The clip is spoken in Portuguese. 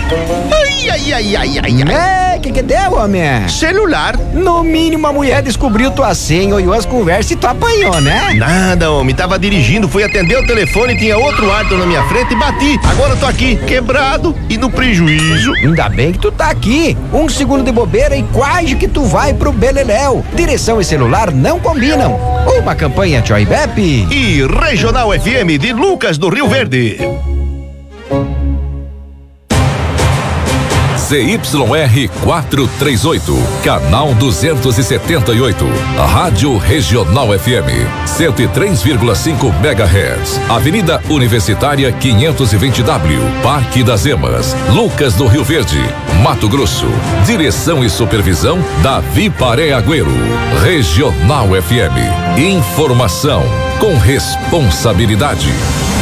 Ai, que deu, homem? Celular. No mínimo a mulher descobriu tua senha, olhou as conversas e tu apanhou, né? Nada, homem, tava dirigindo, fui atender o telefone, tinha outro árbitro na minha frente e bati. Agora tô aqui, quebrado e no prejuízo. Ainda bem que tu tá aqui. 1 segundo de bobeira e quase que tu vai pro beleléu. Direção e celular não combinam. Uma campanha Joy Bep e Regional FM de Lucas do Rio Verde. ZYR 438, canal 278, Rádio Regional FM, 103,5 MHz, Avenida Universitária 520W, Parque das Emas, Lucas do Rio Verde, Mato Grosso. Direção e supervisão Davi Paré Agüero. Regional FM, informação com responsabilidade.